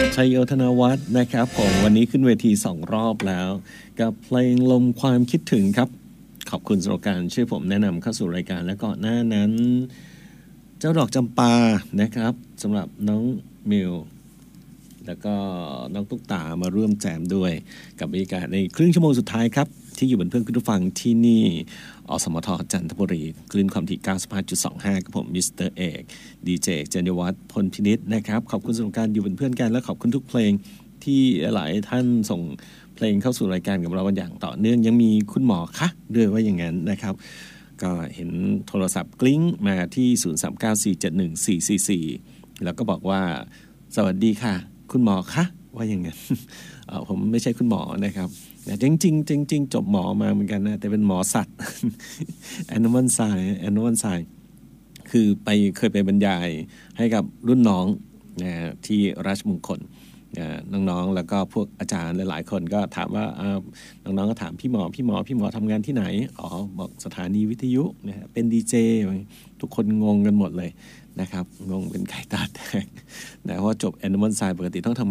ชัยโยธนวัฒน์นะครับผมวันนี้ขึ้นเวที2รอบแล้วกับเพลงลมความคิดถึงครับขอบคุณสำหรับการช่วยผมแนะนำเข้าสู่รายการและก่อนหน้านั้นเจ้าดอกจำปานะครับสำหรับน้องมิวแล้วก็น้องตุ๊กตามาร่วมแจมด้วยกับบรรยากาศในครึ่งชั่วโมงสุดท้ายครับที่อยู่เป็นเพื่อนคุณผู้ฟังที่นี่อสมทจันทบุรีคลื่นความถี่ 95.25 กับผมมิสเตอร์เอกดีเจเจนวัฒน์พลพินิจนะครับขอบคุณสำหรับการอยู่เป็นเพื่อนกันและขอบคุณทุกเพลงที่หลายท่านส่งเพลงเข้าสู่รายการกับเรากันอย่างต่อเนื่องยังมีคุณหมอคะด้วยว่าอย่างนั้นนะครับก็เห็นโทรศัพท์กลิ้งมาที่ 0394714444 แล้วก็บอกว่าสวัสดีค่ะคุณหมอคะว่าอย่างนั้นผมไม่ใช่คุณหมอนะครับจริงจบหมอมาเหมือนกันนะแต่เป็นหมอสัตว์ Animal Science คือเคยไปบรรยายให้กับรุ่นน้องนะที่ราชมงคลน้องๆแล้วก็พวกอาจารย์หลายๆคนก็ถามว่าน้องๆก็ถามพี่หมอทำงานที่ไหนบอกสถานีวิทยุนะเป็นดีเจทุกคนงงกันหมดเลยนะครับงงเป็นไก่ตาแตกนะเพราะจบ Animal Science ปกติต้องทำ